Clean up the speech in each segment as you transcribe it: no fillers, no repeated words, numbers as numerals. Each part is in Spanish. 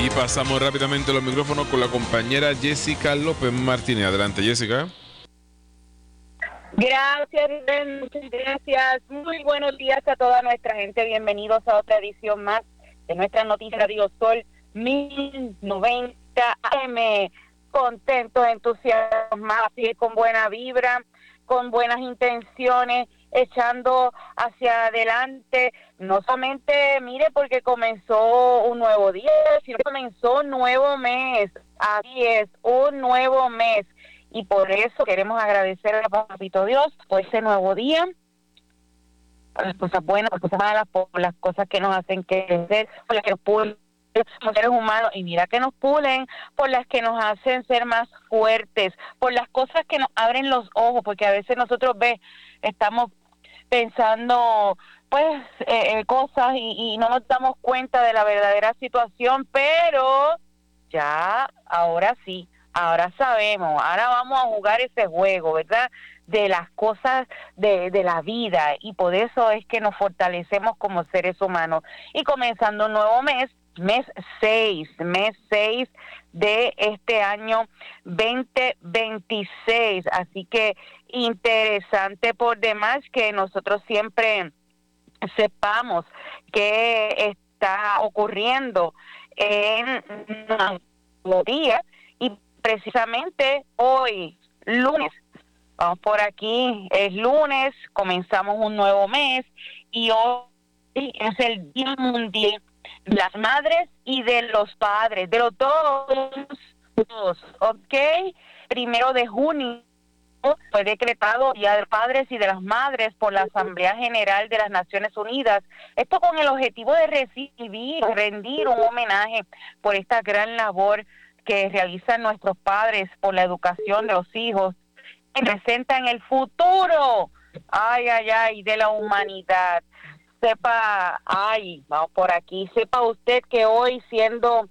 Y pasamos rápidamente los micrófonos con la compañera Jessica López Martínez. Adelante, Jessica. Gracias, Rubén, muchas gracias. Muy buenos días a toda nuestra gente. Bienvenidos a otra edición más de nuestra noticia Radio Sol 1090 AM. Contentos, entusiasmados, con buena vibra, con buenas intenciones, echando hacia adelante. No solamente, mire, porque comenzó un nuevo día, sino que comenzó un nuevo mes. Así es, un nuevo mes. Y por eso queremos agradecer a Papito Dios por ese nuevo día, por las cosas buenas, por las cosas malas, por las cosas que nos hacen crecer, por las que nos pulen como seres humanos, y mira que nos pulen, por las que nos hacen ser más fuertes, por las cosas que nos abren los ojos, porque a veces nosotros estamos pensando pues cosas y no nos damos cuenta de la verdadera situación, pero ya ahora sí, ahora sabemos, ahora vamos a jugar ese juego, ¿verdad? De las cosas de la vida, y por eso es que nos fortalecemos como seres humanos. Y comenzando un nuevo mes 6 de este año 2026. Así que interesante por demás que nosotros siempre sepamos qué está ocurriendo en nuestro día, y precisamente hoy, lunes, vamos por aquí, es lunes, comenzamos un nuevo mes, y hoy es el Día Mundial de las Madres y de los Padres, de los dos, ¿ok? 1 de junio fue decretado Día de los Padres y de las Madres por la Asamblea General de las Naciones Unidas. Esto con el objetivo de rendir un homenaje por esta gran labor que realizan nuestros padres por la educación de los hijos, que representan el futuro, de la humanidad. Vamos por aquí, sepa usted que hoy, siendo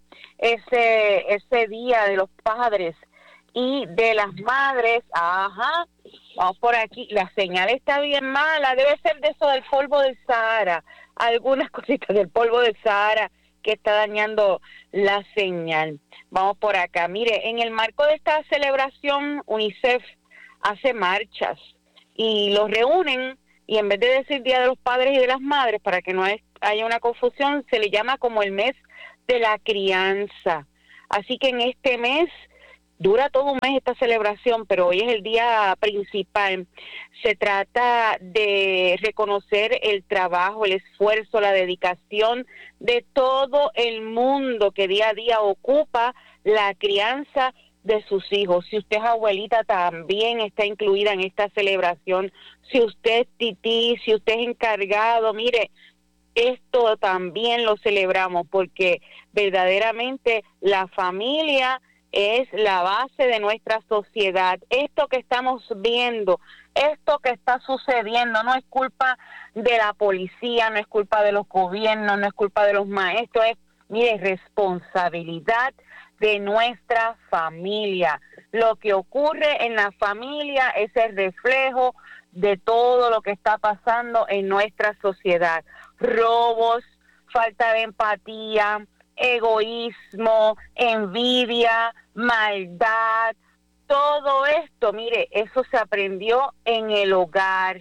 ese día de los padres y de las madres, vamos por aquí, la señal está bien mala, debe ser de eso del polvo del Sahara, algunas cositas del polvo del Sahara que está dañando la señal. Vamos por acá, mire, en el marco de esta celebración, UNICEF hace marchas y los reúnen, y en vez de decir Día de los Padres y de las Madres, para que no haya una confusión, se le llama como el mes de la crianza. Así que en este mes, dura todo un mes esta celebración, pero hoy es el día principal. Se trata de reconocer el trabajo, el esfuerzo, la dedicación de todo el mundo que día a día ocupa la crianza de sus hijos. Si usted es abuelita, también está incluida en esta celebración. Si usted es tití, si usted es encargado, mire, esto también lo celebramos, porque verdaderamente la familia es la base de nuestra sociedad. Esto que estamos viendo, esto que está sucediendo, no es culpa de la policía, no es culpa de los gobiernos, no es culpa de los maestros, es, mire, responsabilidad de nuestra familia. Lo que ocurre en la familia es el reflejo de todo lo que está pasando en nuestra sociedad. Robos, falta de empatía, egoísmo, envidia, maldad, todo esto, mire, eso se aprendió en el hogar.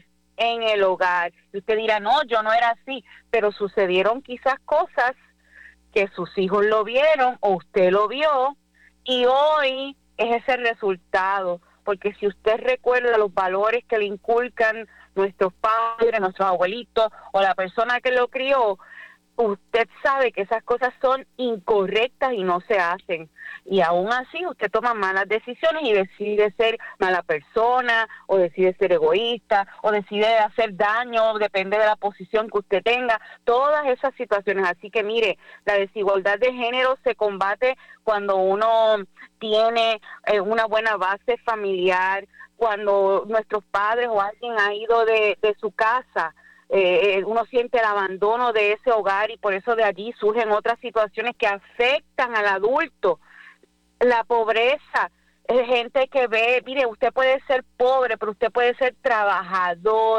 Y usted dirá, no, yo no era así, pero sucedieron quizás cosas que sus hijos lo vieron o usted lo vio, y hoy es ese resultado, porque si usted recuerda los valores que le inculcan nuestros padres, nuestros abuelitos o la persona que lo crió, usted sabe que esas cosas son incorrectas y no se hacen, y aún así usted toma malas decisiones y decide ser mala persona, o decide ser egoísta, o decide hacer daño, depende de la posición que usted tenga, todas esas situaciones. Así que mire, la desigualdad de género se combate cuando uno tiene una buena base familiar, cuando nuestros padres o alguien ha ido de su casa. Uno siente el abandono de ese hogar, y por eso de allí surgen otras situaciones que afectan al adulto. La pobreza, gente que ve, mire, usted puede ser pobre, pero usted puede ser trabajador,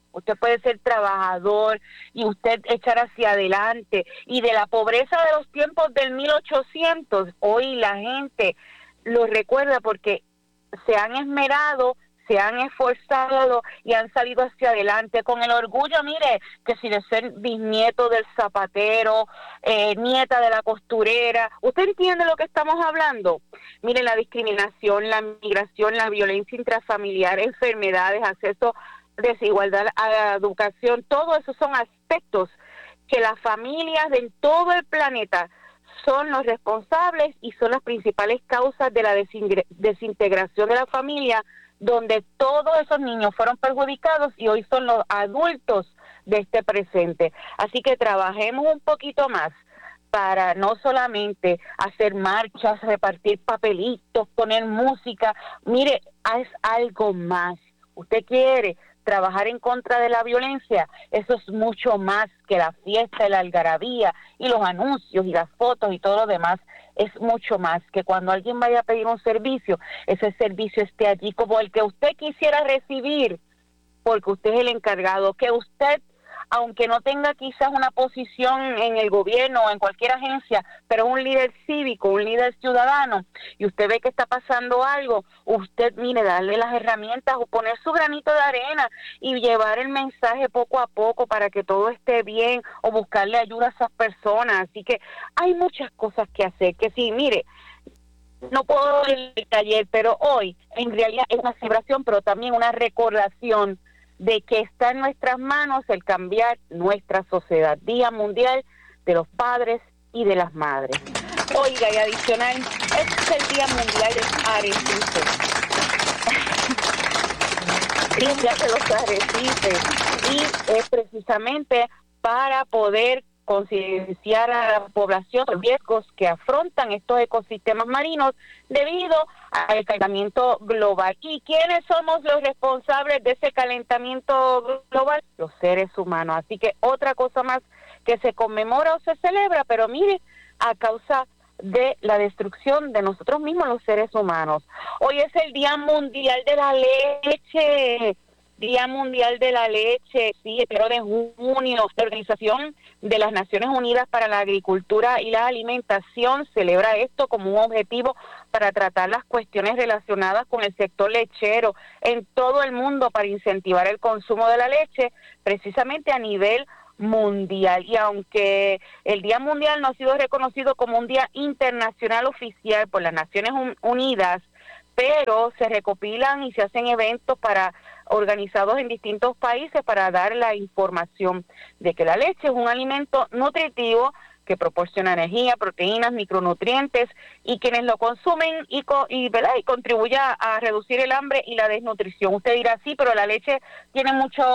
usted puede ser trabajador y usted echar hacia adelante. Y de la pobreza de los tiempos del 1800, hoy la gente lo recuerda porque se han esmerado, se han esforzado y han salido hacia adelante con el orgullo, mire, que si de ser bisnieto del zapatero, nieta de la costurera. ¿Usted entiende lo que estamos hablando? Mire, la discriminación, la migración, la violencia intrafamiliar, enfermedades, acceso, desigualdad a la educación, todo eso son aspectos que las familias de todo el planeta son los responsables y son las principales causas de la desintegración de la familia, donde todos esos niños fueron perjudicados y hoy son los adultos de este presente. Así que trabajemos un poquito más para no solamente hacer marchas, repartir papelitos, poner música. Mire, es algo más. Usted quiere trabajar en contra de la violencia, eso es mucho más que la fiesta, la algarabía y los anuncios y las fotos y todo lo demás. Es mucho más que cuando alguien vaya a pedir un servicio, ese servicio esté allí como el que usted quisiera recibir, porque usted es el encargado, que usted, aunque no tenga quizás una posición en el gobierno o en cualquier agencia, pero un líder cívico, un líder ciudadano, y usted ve que está pasando algo, usted, mire, darle las herramientas o poner su granito de arena y llevar el mensaje poco a poco para que todo esté bien o buscarle ayuda a esas personas. Así que hay muchas cosas que hacer, que sí, mire, no puedo ir al taller, pero hoy en realidad es una celebración, pero también una recordación de que está en nuestras manos el cambiar nuestra sociedad. Día Mundial de los Padres y de las Madres. Oiga, y adicional, este es el Día Mundial del Arrecife. Día de los arrecifes. Y es precisamente para poder concienciar a la población de los riesgos que afrontan estos ecosistemas marinos debido al calentamiento global. ¿Y quiénes somos los responsables de ese calentamiento global? Los seres humanos. Así que otra cosa más que se conmemora o se celebra, pero mire, a causa de la destrucción de nosotros mismos, los seres humanos. Hoy es el Día Mundial de la Leche. Día Mundial de la Leche, sí, el 1 de junio. La Organización de las Naciones Unidas para la Agricultura y la Alimentación celebra esto como un objetivo para tratar las cuestiones relacionadas con el sector lechero en todo el mundo para incentivar el consumo de la leche, precisamente a nivel mundial. Y aunque el Día Mundial no ha sido reconocido como un día internacional oficial por las Naciones Unidas, pero se recopilan y se hacen eventos organizados en distintos países para dar la información de que la leche es un alimento nutritivo que proporciona energía, proteínas, micronutrientes, y quienes lo consumen y contribuye a reducir el hambre y la desnutrición. Usted dirá, sí, pero la leche tiene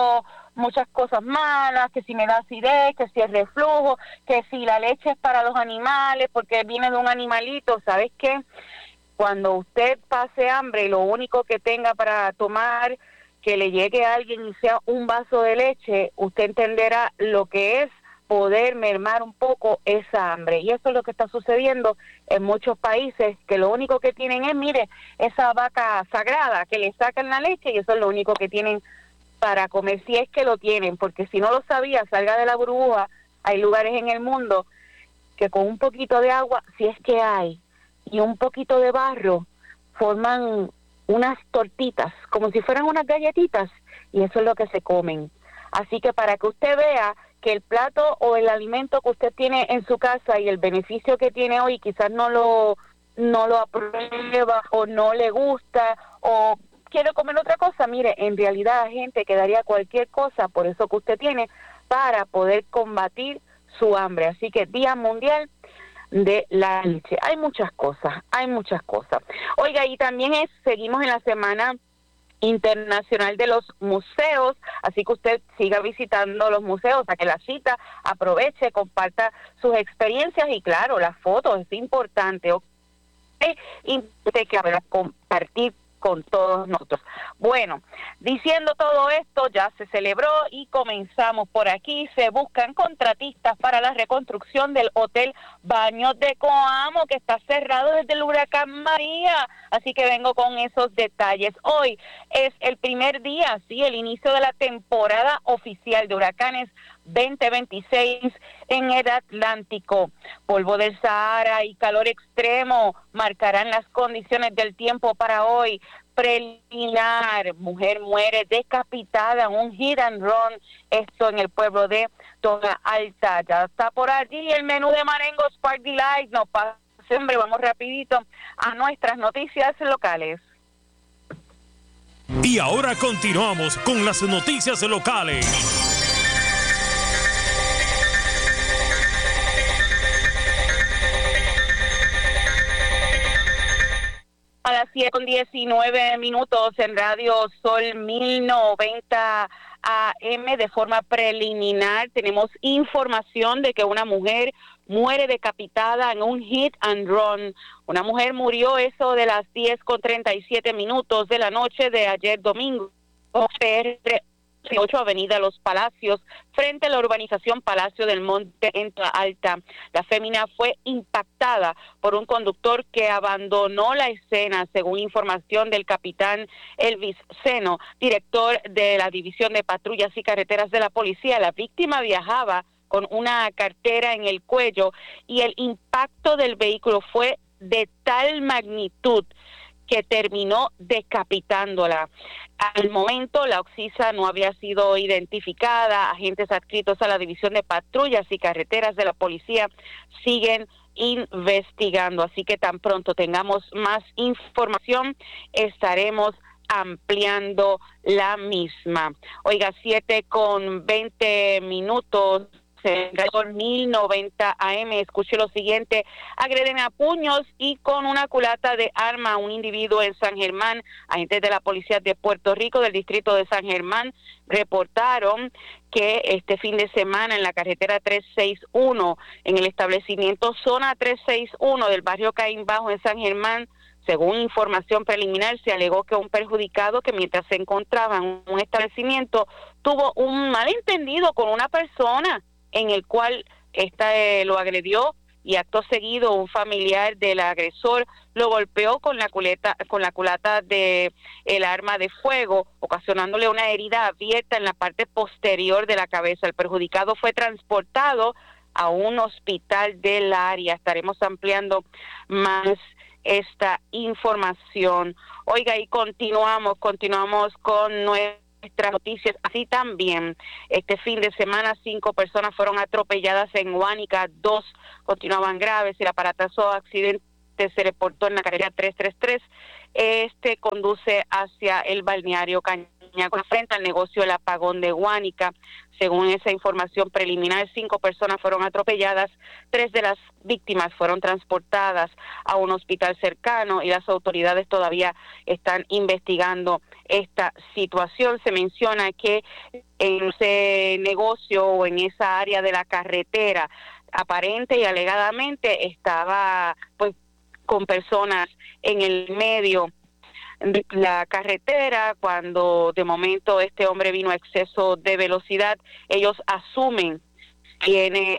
muchas cosas malas, que si me da acidez, que si es reflujo, que si la leche es para los animales porque viene de un animalito. ¿Sabes qué? Cuando usted pase hambre y lo único que tenga para tomar, que le llegue a alguien y sea un vaso de leche, usted entenderá lo que es poder mermar un poco esa hambre. Y eso es lo que está sucediendo en muchos países, que lo único que tienen es, mire, esa vaca sagrada, que le sacan la leche y eso es lo único que tienen para comer, si es que lo tienen, porque si no lo sabía, salga de la burbuja. Hay lugares en el mundo que con un poquito de agua, si es que hay, y un poquito de barro, forman unas tortitas, como si fueran unas galletitas, y eso es lo que se comen. Así que para que usted vea que el plato o el alimento que usted tiene en su casa y el beneficio que tiene hoy, quizás no lo aprueba o no le gusta o quiere comer otra cosa, mire, en realidad hay gente que daría cualquier cosa por eso que usted tiene para poder combatir su hambre. Así que Día Mundial de la Leche. Hay muchas cosas. Oiga, y también seguimos en la Semana Internacional de los Museos, así que usted siga visitando los museos, saque la cita, aproveche, comparta sus experiencias y claro, las fotos, es importante, ¿ok? Y usted que habrá compartir con todos nosotros. Bueno, diciendo todo esto, ya se celebró y comenzamos por aquí. Se buscan contratistas para la reconstrucción del Hotel Baños de Coamo, que está cerrado desde el huracán María. Así que vengo con esos detalles. Hoy es el primer día, sí, el inicio de la temporada oficial de huracanes 2026 en el Atlántico. Polvo del Sahara y calor extremo marcarán las condiciones del tiempo para hoy. Preliminar, mujer muere decapitada en un hit and run, esto en el pueblo de Toga Alta. Ya está por allí el menú de Marengo Spark Delight. No pase, hombre, vamos rapidito a nuestras noticias locales. Y ahora continuamos con las noticias locales. A las 7:19 en Radio Sol 1090 AM, de forma preliminar, tenemos información de que una mujer muere decapitada en un hit and run. Una mujer murió eso de las 10:37 de la noche de ayer domingo. PR 8 Avenida Los Palacios, frente a la urbanización Palacio del Monte en Toga Alta. La fémina fue impactada por un conductor que abandonó la escena, según información del capitán Elvis Seno, director de la División de Patrullas y Carreteras de la Policía. La víctima viajaba con una cartera en el cuello y el impacto del vehículo fue de tal magnitud que terminó decapitándola. Al momento, la occisa no había sido identificada. Agentes adscritos a la División de Patrullas y Carreteras de la Policía siguen investigando. Así que tan pronto tengamos más información, estaremos ampliando la misma. Oiga, 7:20 en Radio 1090 AM. Escuche lo siguiente: agreden a puños y con una culata de arma a un individuo en San Germán. Agentes de la Policía de Puerto Rico del distrito de San Germán reportaron que este fin de semana en la carretera 361, en el establecimiento Zona 361 del barrio Caín Bajo en San Germán, según información preliminar, se alegó que un perjudicado que mientras se encontraba en un establecimiento tuvo un malentendido con una persona en el cual lo agredió, y acto seguido un familiar del agresor lo golpeó con la culata de el arma de fuego, ocasionándole una herida abierta en la parte posterior de la cabeza. El perjudicado fue transportado a un hospital del área. Estaremos ampliando más esta información. Oiga, y continuamos con nuestras noticias. Así también, este fin de semana 5 personas fueron atropelladas en Guánica, 2 continuaban graves. El aparatoso accidente se reportó en la carretera 333. Este conduce hacia el balneario Cañaco, frente al negocio El Apagón de Guánica. Según esa información preliminar, 5 personas fueron atropelladas, 3 de las víctimas fueron transportadas a un hospital cercano y las autoridades todavía están investigando esta situación. Se menciona que en ese negocio o en esa área de la carretera, aparente y alegadamente estaba pues con personas en el medio de la carretera. Cuando de momento este hombre vino a exceso de velocidad, ellos asumen que viene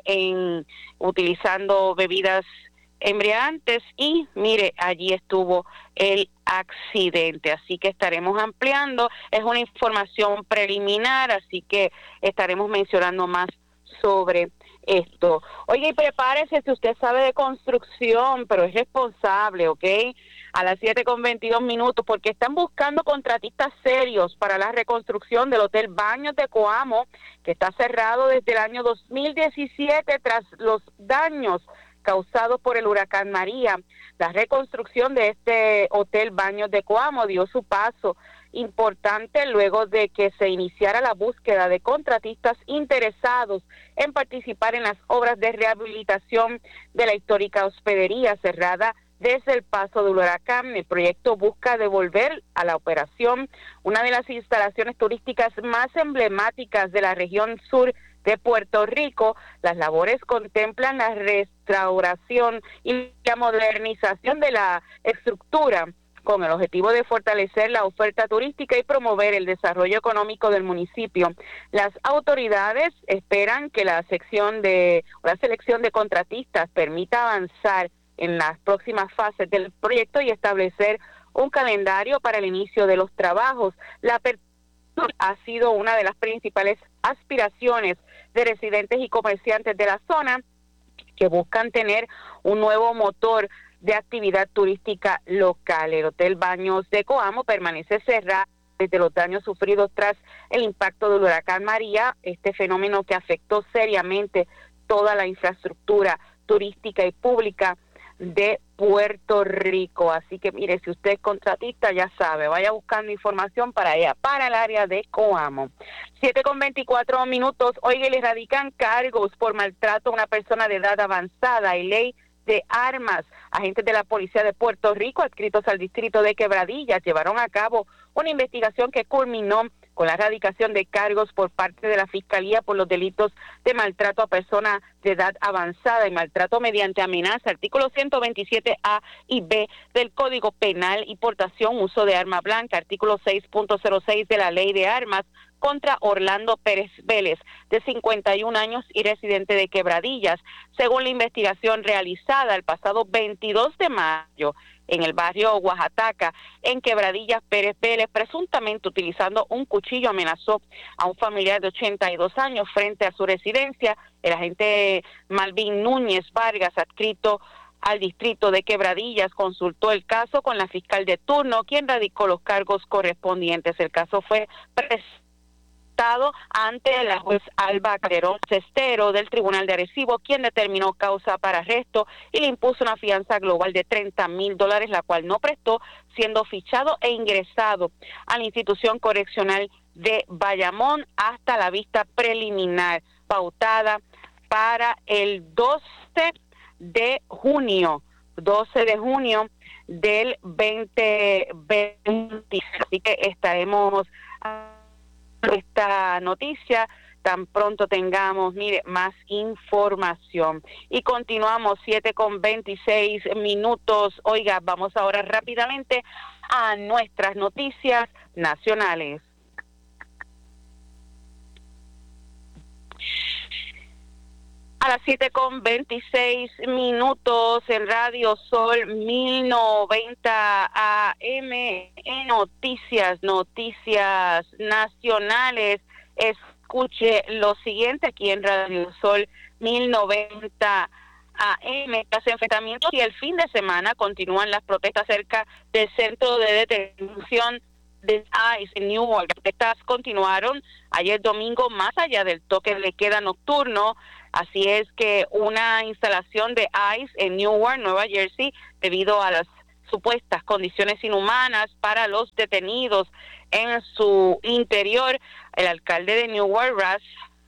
utilizando bebidas embriagantes y mire, allí estuvo el accidente. Así que estaremos ampliando, es una información preliminar, así que estaremos mencionando más sobre esto. Oye, y prepárese si usted sabe de construcción, pero es responsable, ¿ok? A las 7:22, porque están buscando contratistas serios para la reconstrucción del Hotel Baños de Coamo, que está cerrado desde el año 2017 tras los daños causados por el huracán María. La reconstrucción de este Hotel Baños de Coamo dio su paso importante luego de que se iniciara la búsqueda de contratistas interesados en participar en las obras de rehabilitación de la histórica hospedería cerrada desde el paso del huracán. El proyecto busca devolver a la operación una de las instalaciones turísticas más emblemáticas de la región sur de Puerto Rico. Las labores contemplan la restauración y la modernización de la estructura, con el objetivo de fortalecer la oferta turística y promover el desarrollo económico del municipio. Las autoridades esperan que la selección de contratistas permita avanzar en las próximas fases del proyecto y establecer un calendario para el inicio de los trabajos. La apertura ha sido una de las principales aspiraciones de residentes y comerciantes de la zona que buscan tener un nuevo motor de actividad turística local. El Hotel Baños de Coamo permanece cerrado desde los daños sufridos tras el impacto del huracán María, este fenómeno que afectó seriamente toda la infraestructura turística y pública de Puerto Rico. Así que mire, si usted es contratista, ya sabe, vaya buscando información para allá, para el área de Coamo. 7:24. Oiga, le radican cargos por maltrato a una persona de edad avanzada y ley de armas. Agentes de la Policía de Puerto Rico, adscritos al distrito de Quebradillas, llevaron a cabo una investigación que culminó con la erradicación de cargos por parte de la Fiscalía por los delitos de maltrato a personas de edad avanzada y maltrato mediante amenaza, artículos 127A y B del Código Penal, y portación, uso de arma blanca, artículo 6.06 de la Ley de Armas, contra Orlando Pérez Vélez, de 51 años y residente de Quebradillas. Según la investigación realizada el pasado 22 de mayo, en el barrio Oaxaca, en Quebradillas, Pérez Vélez, presuntamente utilizando un cuchillo, amenazó a un familiar de 82 años frente a su residencia. El agente Malvin Núñez Vargas, adscrito al distrito de Quebradillas, consultó el caso con la fiscal de turno, quien radicó los cargos correspondientes. El caso fue presentado ante la juez Alba Calderón Cestero del Tribunal de Arecibo, quien determinó causa para arresto y le impuso una fianza global de $30,000, la cual no prestó, siendo fichado e ingresado a la institución correccional de Bayamón hasta la vista preliminar pautada para el 12 de junio del 2020. Así que estaremos esta noticia tan pronto tengamos, más información. Y continuamos, 7:26. Oiga, vamos ahora rápidamente a nuestras noticias nacionales. A las 7:26 en Radio Sol 1090 AM, en noticias nacionales. Escuche lo siguiente aquí en Radio Sol 1090 AM. Los enfrentamientos y el fin de semana continúan las protestas cerca del centro de detención de ICE en Newark. Las protestas continuaron ayer domingo más allá del toque de queda nocturno. Así es que una instalación de ICE en Newark, Nueva Jersey, debido a las supuestas condiciones inhumanas para los detenidos en su interior, el alcalde de Newark, Ras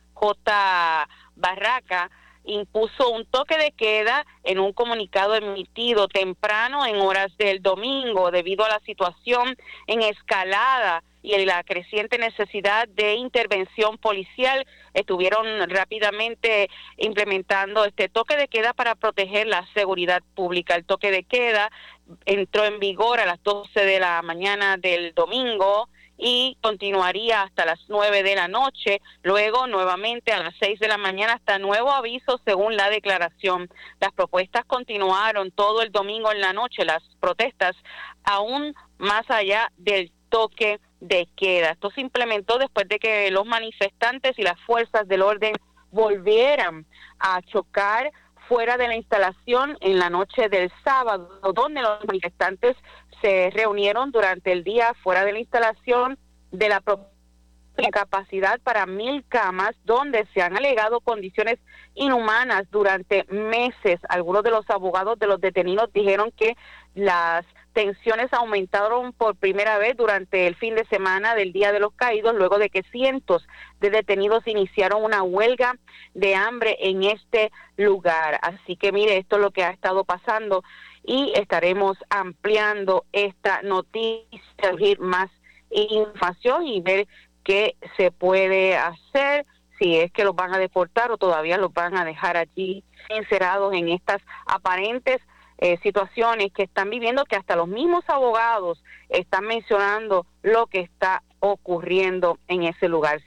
J. Barraca, impuso un toque de queda en un comunicado emitido temprano en horas del domingo debido a la situación en escalada y la creciente necesidad de intervención policial. Estuvieron rápidamente implementando este toque de queda para proteger la seguridad pública. El toque de queda entró en vigor a las 12 de la mañana del domingo y continuaría hasta las 9 de la noche, luego nuevamente a las 6 de la mañana hasta nuevo aviso, según la declaración. Las propuestas continuaron todo el domingo en la noche, las protestas, aún más allá del toque de queda. Esto se implementó después de que los manifestantes y las fuerzas del orden volvieran a chocar fuera de la instalación en la noche del sábado, donde los manifestantes se reunieron durante el día fuera de la instalación de la capacidad para 1,000 camas, donde se han alegado condiciones inhumanas durante meses. Algunos de los abogados de los detenidos dijeron que las tensiones aumentaron por primera vez durante el fin de semana del Día de los Caídos, luego de que cientos de detenidos iniciaron una huelga de hambre en este lugar. Así que mire, esto es lo que ha estado pasando y estaremos ampliando esta noticia, surgir más información y ver qué se puede hacer, si es que los van a deportar o todavía los van a dejar allí encerrados en estas aparentes situaciones que están viviendo, que hasta los mismos abogados están mencionando lo que está ocurriendo en ese lugar.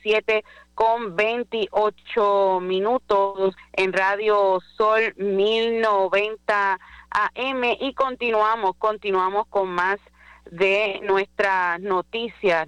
7:28 en Radio Sol 1090 AM y continuamos con más de nuestras noticias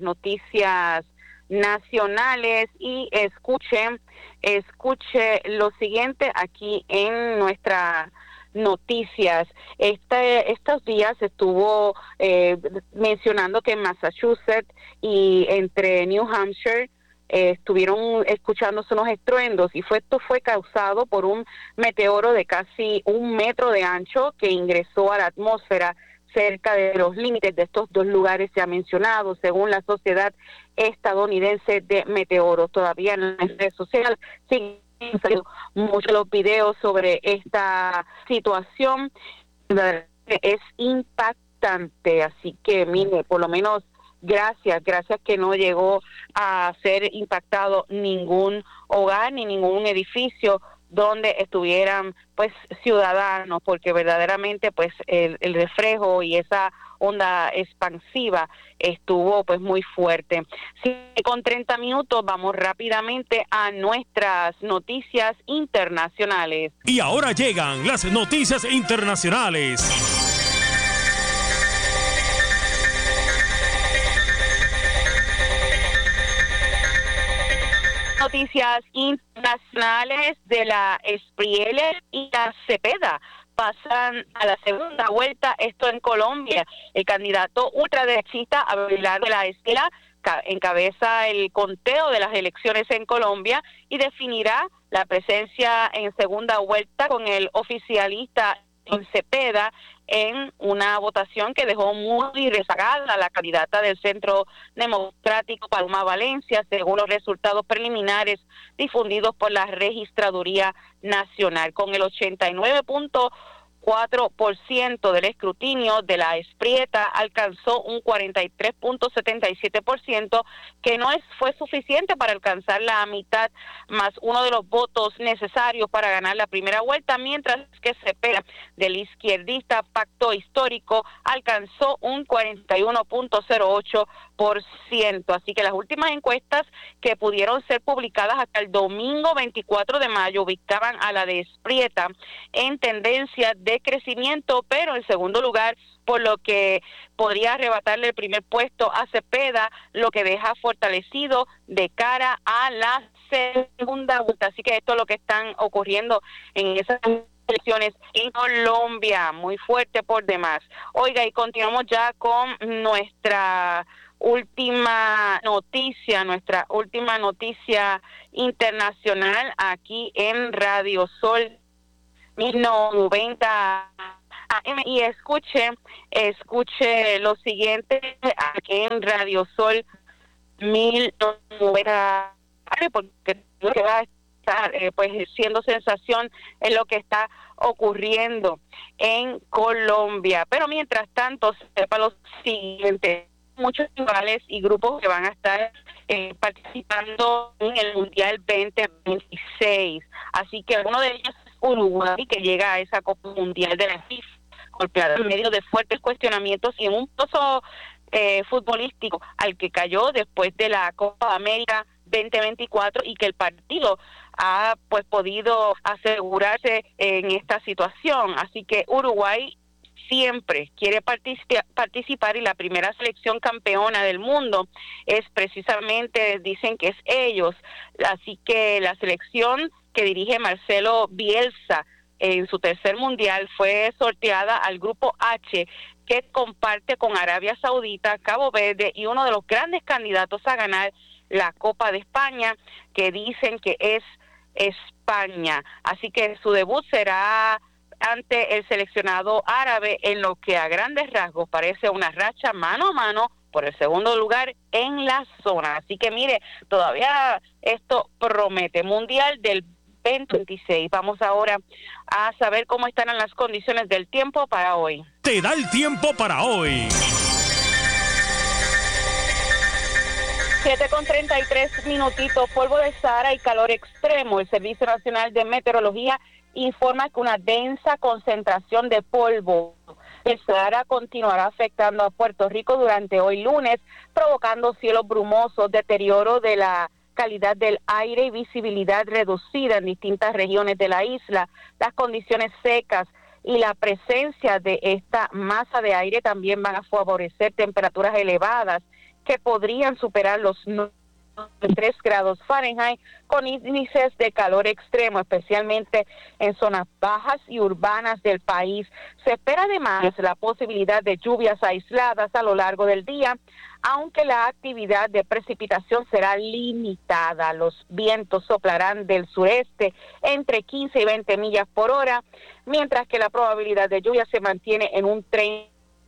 nacionales y escuche lo siguiente aquí en nuestras noticias. Estos días estuvo mencionando que en Massachusetts y entre New Hampshire estuvieron escuchándose unos estruendos y esto fue causado por un meteoro de casi 1 metro de ancho que ingresó a la atmósfera cerca de los límites de estos dos lugares ya mencionados, según la Sociedad Estadounidense de Meteoros. Todavía en las redes sociales siguen saliendo muchos los videos sobre esta situación. Es impactante, así que mire, por lo menos gracias que no llegó a ser impactado ningún hogar ni ningún edificio donde estuvieran pues ciudadanos, porque verdaderamente pues el reflejo y esa onda expansiva estuvo pues muy fuerte. Sí, con 30 minutos vamos rápidamente a nuestras noticias internacionales. Y ahora llegan las noticias internacionales. Noticias internacionales de la Espriella y la Cepeda pasan a la segunda vuelta, esto en Colombia. El candidato ultraderechista Abelardo de la Espriella encabeza el conteo de las elecciones en Colombia y definirá la presencia en segunda vuelta con el oficialista Cepeda en una votación que dejó muy rezagada a la candidata del Centro Democrático Paloma Valencia, según los resultados preliminares difundidos por la Registraduría Nacional. Con el 89.4% del escrutinio de la Espriella alcanzó un 43.77%, que no fue suficiente para alcanzar la mitad más uno de los votos necesarios para ganar la primera vuelta, mientras que Cepeda, del izquierdista Pacto Histórico, alcanzó un 41.08%. Así que las últimas encuestas que pudieron ser publicadas hasta el domingo 24 de mayo ubicaban a la de Espriella en tendencia de crecimiento, pero en segundo lugar, por lo que podría arrebatarle el primer puesto a Cepeda, lo que deja fortalecido de cara a la segunda vuelta. Así que esto es lo que están ocurriendo en esas elecciones en Colombia, muy fuerte por demás. Oiga, y continuamos ya con nuestra última noticia internacional aquí en Radio Sol 1090 AM y escuche lo siguiente aquí en Radio Sol 1090 AM, porque lo que va a estar pues siendo sensación es lo que está ocurriendo en Colombia. Pero mientras tanto, sepa lo siguiente: muchos rivales y grupos que van a estar participando en el Mundial 2026. Así que uno de ellos es Uruguay, que llega a esa Copa Mundial de la FIFA, golpeado en medio de fuertes cuestionamientos y en un pozo futbolístico al que cayó después de la Copa América 2024 y que el partido ha pues podido asegurarse en esta situación. Así que Uruguay siempre quiere participar y la primera selección campeona del mundo es precisamente, dicen que es ellos. Así que la selección que dirige Marcelo Bielsa en su tercer mundial fue sorteada al grupo H, que comparte con Arabia Saudita, Cabo Verde y uno de los grandes candidatos a ganar la Copa de España, que dicen que es España. Así que su debut será ante el seleccionado árabe en lo que a grandes rasgos parece una racha mano a mano por el segundo lugar en la zona. Así que mire, todavía esto promete. Mundial del 2026. Vamos ahora a saber cómo están las condiciones del tiempo para hoy. Te da el tiempo para hoy. 7:33 minutitos, polvo de Sahara y calor extremo. El Servicio Nacional de Meteorología informa que una densa concentración de polvo del Sahara continuará afectando a Puerto Rico durante hoy lunes, provocando cielos brumosos, deterioro de la calidad del aire y visibilidad reducida en distintas regiones de la isla. Las condiciones secas y la presencia de esta masa de aire también van a favorecer temperaturas elevadas que podrían superar los 3 grados Fahrenheit, con índices de calor extremo, especialmente en zonas bajas y urbanas del país. Se espera además la posibilidad de lluvias aisladas a lo largo del día, aunque la actividad de precipitación será limitada. Los vientos soplarán del sureste entre 15 y 20 millas por hora, mientras que la probabilidad de lluvia se mantiene en un 30%.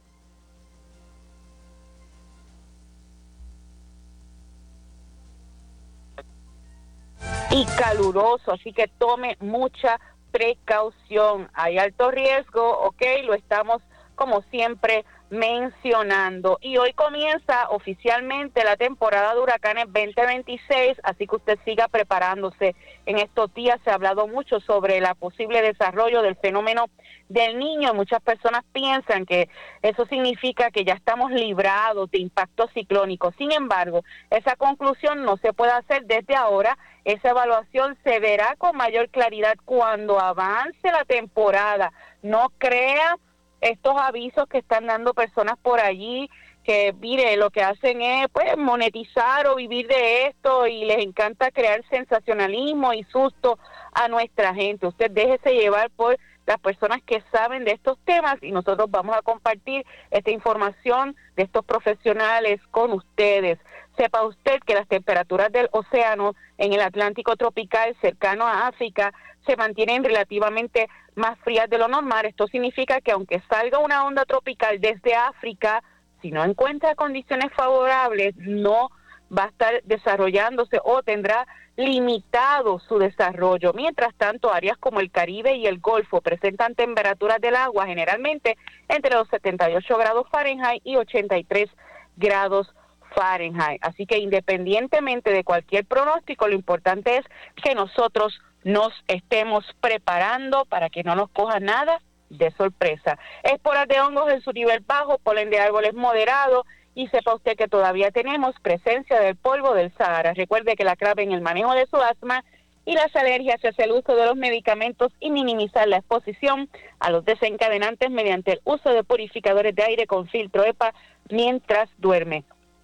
Y caluroso, así que tome mucha precaución. Hay alto riesgo, lo estamos como siempre mencionando. Y hoy comienza oficialmente la temporada de huracanes 2026, así que usted siga preparándose. En estos días se ha hablado mucho sobre el posible desarrollo del fenómeno del Niño. Muchas personas piensan que eso significa que ya estamos librados de impactos ciclónicos. Sin embargo, esa conclusión no se puede hacer desde ahora. Esa evaluación se verá con mayor claridad cuando avance la temporada. No crea estos avisos que están dando personas por allí, que mire, lo que hacen es pues monetizar o vivir de esto y les encanta crear sensacionalismo y susto a nuestra gente. Usted déjese llevar por las personas que saben de estos temas y nosotros vamos a compartir esta información de estos profesionales con ustedes. Sepa usted que las temperaturas del océano en el Atlántico tropical cercano a África se mantienen relativamente más frías de lo normal. Esto significa que aunque salga una onda tropical desde África, si no encuentra condiciones favorables, no va a estar desarrollándose o tendrá limitado su desarrollo. Mientras tanto, áreas como el Caribe y el Golfo presentan temperaturas del agua generalmente entre los 78 grados Fahrenheit y 83 grados Fahrenheit. Así que independientemente de cualquier pronóstico, lo importante es que nosotros nos estemos preparando para que no nos coja nada de sorpresa. Esporas de hongos en su nivel bajo, polen de árboles moderado, y sepa usted que todavía tenemos presencia del polvo del Sahara. Recuerde que la clave en el manejo de su asma y las alergias es el uso de los medicamentos y minimizar la exposición a los desencadenantes mediante el uso de purificadores de aire con filtro EPA mientras duerme.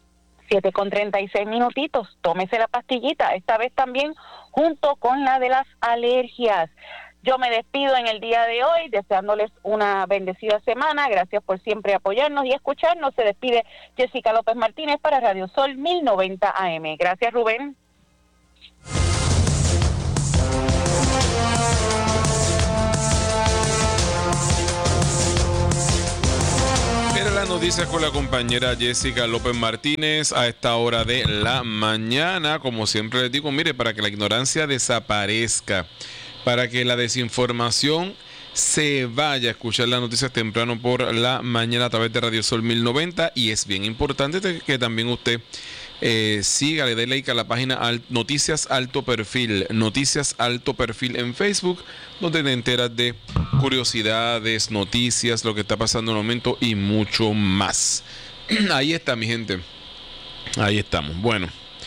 7:36 minutitos, tómese la pastillita, esta vez también junto con la de las alergias. Yo me despido en el día de hoy, deseándoles una bendecida semana. Gracias por siempre apoyarnos y escucharnos. Se despide Jessica López Martínez para Radio Sol 1090 AM. Gracias, Rubén. Era la noticia con la compañera Jessica López Martínez a esta hora de la mañana. Como siempre les digo, mire, para que la ignorancia desaparezca, para que la desinformación se vaya, a escuchar las noticias temprano por la mañana a través de Radio Sol 1090. Y es bien importante que también usted siga, le dé like a la página Noticias Alto Perfil en Facebook, donde te enteras de curiosidades, noticias, lo que está pasando en el momento y mucho más. Ahí está, mi gente, ahí estamos. Bueno,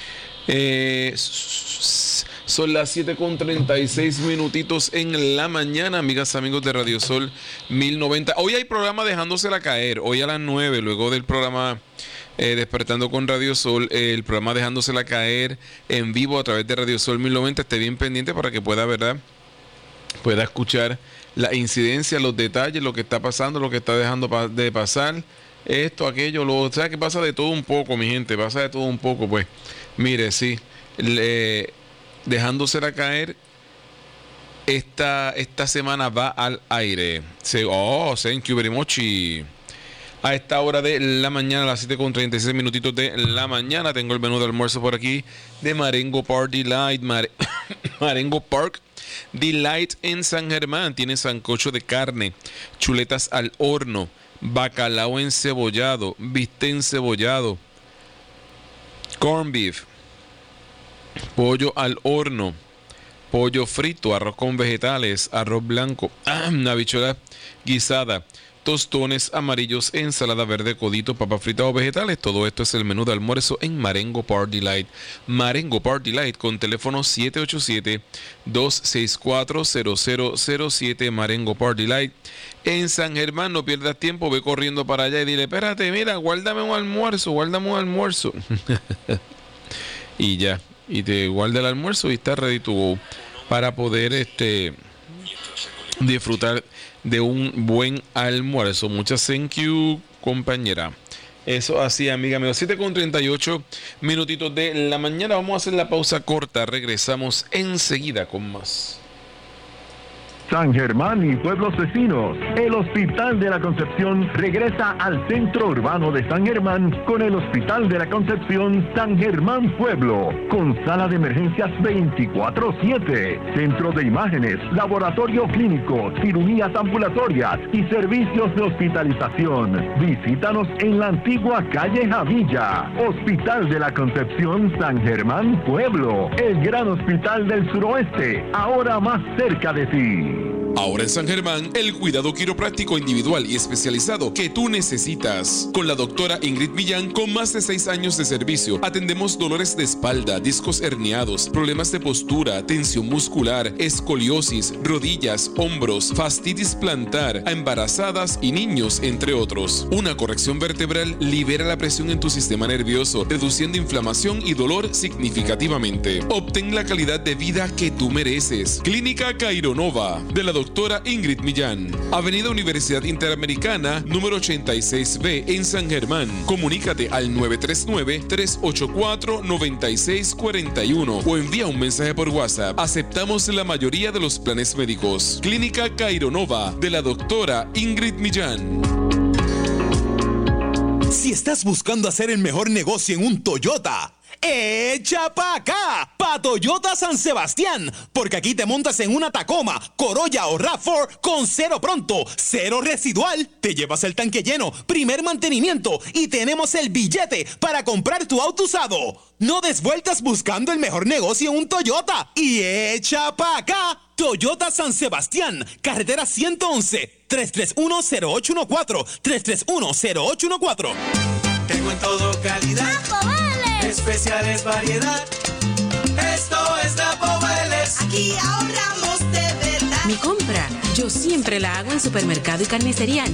son las 7:36 minutitos en la mañana, amigas, amigos de Radio Sol 1090. Hoy hay programa Dejándosela Caer, hoy a las 9, luego del programa Despertando con Radio Sol, el programa Dejándosela Caer en vivo a través de Radio Sol 1090. Esté bien pendiente para que pueda, ¿verdad?, pueda escuchar la incidencia, los detalles, lo que está pasando, lo que está dejando de pasar, esto, aquello, o sea, que pasa de todo un poco, mi gente, pasa de todo un poco. Pues mire, sí, Dejándosela Caer esta semana va al aire. Thank you very much. Y a esta hora de la mañana, a las 7:36 minutitos de la mañana, tengo el menú de almuerzo por aquí de Marengo Park Delight. Marengo Park Delight en San Germán tiene sancocho de carne, chuletas al horno, bacalao encebollado, bistec encebollado, corned beef, pollo al horno, pollo frito, arroz con vegetales, arroz blanco, habichuela guisada, tostones amarillos, ensalada verde, codito, papas fritas o vegetales. Todo esto es el menú de almuerzo en Marengo Party Light. Marengo Party Light con teléfono 787-264-0007. Marengo Party Light en San Germán. No pierdas tiempo, ve corriendo para allá y dile, espérate, mira, guárdame un almuerzo. Y ya, y te guarda el almuerzo y está ready to go para poder disfrutar de un buen almuerzo. Muchas thank you, compañera. Eso así, amiga mía. 7:38 minutitos de la mañana. Vamos a hacer la pausa corta. Regresamos enseguida con más. San Germán y pueblos vecinos, el Hospital de la Concepción regresa al centro urbano de San Germán con el Hospital de la Concepción San Germán Pueblo, con sala de emergencias 24/7, centro de imágenes, laboratorio clínico, cirugías ambulatorias y servicios de hospitalización. Visítanos en la antigua calle Javilla. Hospital de la Concepción San Germán Pueblo, el gran hospital del suroeste, ahora más cerca de ti. Ahora en San Germán, el cuidado quiropráctico individual y especializado que tú necesitas. Con la doctora Ingrid Millán, con más de 6 años de servicio, atendemos dolores de espalda, discos herniados, problemas de postura, tensión muscular, escoliosis, rodillas, hombros, fastitis plantar, a embarazadas y niños, entre otros. Una corrección vertebral libera la presión en tu sistema nervioso, reduciendo inflamación y dolor significativamente. Obtén la calidad de vida que tú mereces. Clínica Caironova, de la doctora Ingrid Millán. Avenida Universidad Interamericana, número 86B en San Germán. Comunícate al 939-384-9641 o envía un mensaje por WhatsApp. Aceptamos la mayoría de los planes médicos. Clínica Caironova, de la doctora Ingrid Millán. Si estás buscando hacer el mejor negocio en un Toyota, ¡echa pa' acá! Pa' Toyota San Sebastián, porque aquí te montas en una Tacoma, Corolla o RAV4 con cero pronto, cero residual, te llevas el tanque lleno, primer mantenimiento y tenemos el billete para comprar tu auto usado. No des vueltas buscando el mejor negocio en un Toyota y echa pa' acá. Toyota San Sebastián, carretera 111, 331-0814, 331-0814. Tengo en todo calidad, especiales variedad. Esto es Napo Vélez. Aquí ahorramos de verdad. Mi compra, yo siempre la hago en Supermercado y Carnicería